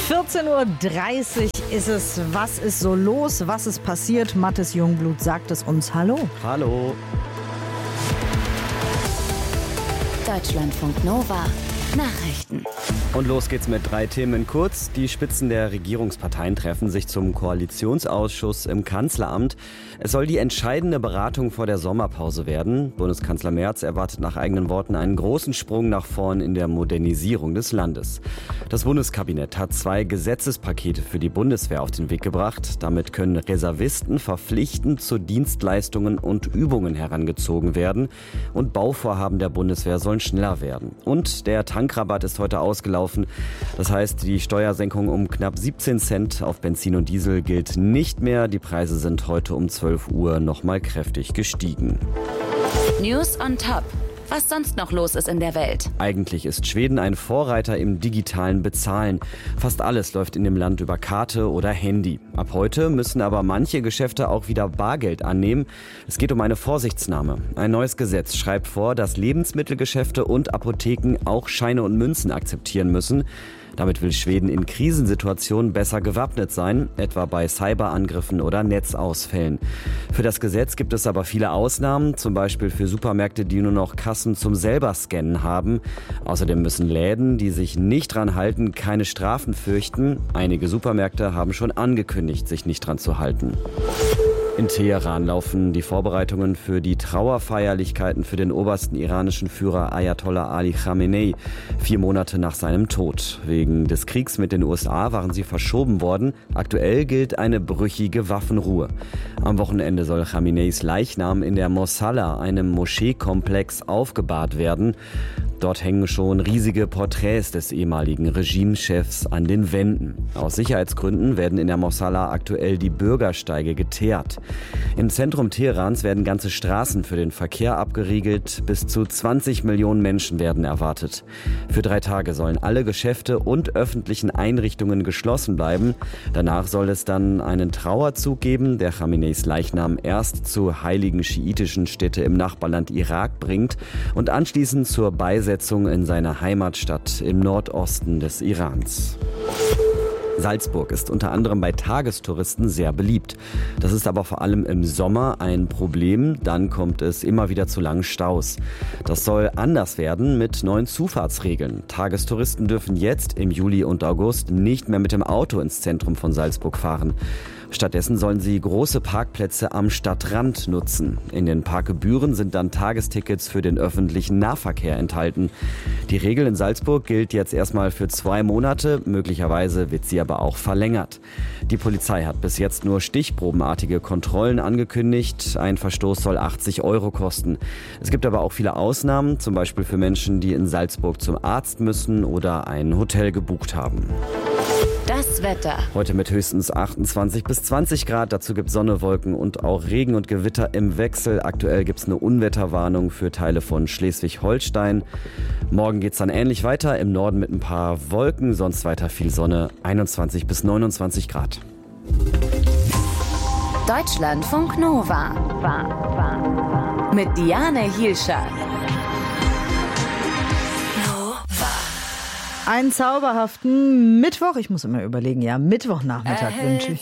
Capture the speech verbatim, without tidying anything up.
vierzehn Uhr dreißig ist es. Was ist so los? Was ist passiert? Mathis Jungblut sagt es uns. Hallo. Hallo. Deutschlandfunk Nova. Nachrichten. Und los geht's mit drei Themen kurz. Die Spitzen der Regierungsparteien treffen sich zum Koalitionsausschuss im Kanzleramt. Es soll die entscheidende Beratung vor der Sommerpause werden. Bundeskanzler Merz erwartet nach eigenen Worten einen großen Sprung nach vorn in der Modernisierung des Landes. Das Bundeskabinett hat zwei Gesetzespakete für die Bundeswehr auf den Weg gebracht. Damit können Reservisten verpflichtend zu Dienstleistungen und Übungen herangezogen werden. Und Bauvorhaben der Bundeswehr sollen schneller werden. Und der Tankrabatt ist heute ausgelaufen. Das heißt, die Steuersenkung um knapp siebzehn Cent auf Benzin und Diesel gilt nicht mehr. Die Preise sind heute um zwölf Uhr nochmal kräftig gestiegen. News on top. Was sonst noch los ist in der Welt. Eigentlich ist Schweden ein Vorreiter im digitalen Bezahlen. Fast alles läuft in dem Land über Karte oder Handy. Ab heute müssen aber manche Geschäfte auch wieder Bargeld annehmen. Es geht um eine Vorsichtsnahme. Ein neues Gesetz schreibt vor, dass Lebensmittelgeschäfte und Apotheken auch Scheine und Münzen akzeptieren müssen. Damit will Schweden in Krisensituationen besser gewappnet sein, etwa bei Cyberangriffen oder Netzausfällen. Für das Gesetz gibt es aber viele Ausnahmen, zum Beispiel für Supermärkte, die nur noch Kassen zum selber Scannen haben. Außerdem müssen Läden, die sich nicht dran halten, keine Strafen fürchten. Einige Supermärkte haben schon angekündigt, sich nicht dran zu halten. In Teheran laufen die Vorbereitungen für die Trauerfeierlichkeiten für den obersten iranischen Führer Ayatollah Ali Khamenei, vier Monate nach seinem Tod. Wegen des Kriegs mit den U S A waren sie verschoben worden. Aktuell gilt eine brüchige Waffenruhe. Am Wochenende soll Khameneis Leichnam in der Mosalla, einem Moscheekomplex, aufgebahrt werden. Dort hängen schon riesige Porträts des ehemaligen Regimechefs an den Wänden. Aus Sicherheitsgründen werden in der Mosalla aktuell die Bürgersteige geteert. Im Zentrum Teherans werden ganze Straßen für den Verkehr abgeriegelt. Bis zu zwanzig Millionen Menschen werden erwartet. Für drei Tage sollen alle Geschäfte und öffentlichen Einrichtungen geschlossen bleiben. Danach soll es dann einen Trauerzug geben, der Khameneis Leichnam erst zur heiligen schiitischen Stätte im Nachbarland Irak bringt und anschließend zur Beisetzung in seiner Heimatstadt im Nordosten des Irans. Salzburg ist unter anderem bei Tagestouristen sehr beliebt. Das ist aber vor allem im Sommer ein Problem. Dann kommt es immer wieder zu langen Staus. Das soll anders werden mit neuen Zufahrtsregeln. Tagestouristen dürfen jetzt im Juli und August nicht mehr mit dem Auto ins Zentrum von Salzburg fahren. Stattdessen sollen sie große Parkplätze am Stadtrand nutzen. In den Parkgebühren sind dann Tagestickets für den öffentlichen Nahverkehr enthalten. Die Regel in Salzburg gilt jetzt erstmal für zwei Monate. Möglicherweise wird sie aber auch verlängert. Die Polizei hat bis jetzt nur stichprobenartige Kontrollen angekündigt. Ein Verstoß soll achtzig Euro kosten. Es gibt aber auch viele Ausnahmen, zum Beispiel für Menschen, die in Salzburg zum Arzt müssen oder ein Hotel gebucht haben. Das Wetter. Heute mit höchstens achtundzwanzig bis zwanzig Grad. Dazu gibt es Sonne, Wolken und auch Regen und Gewitter im Wechsel. Aktuell gibt es eine Unwetterwarnung für Teile von Schleswig-Holstein. Morgen geht es dann ähnlich weiter. Im Norden mit ein paar Wolken, sonst weiter viel Sonne. einundzwanzig bis neunundzwanzig Grad. Deutschlandfunk Nova. Mit Diane Hielscher. Einen zauberhaften Mittwoch, ich muss immer überlegen, ja, Mittwochnachmittag wünsche ich.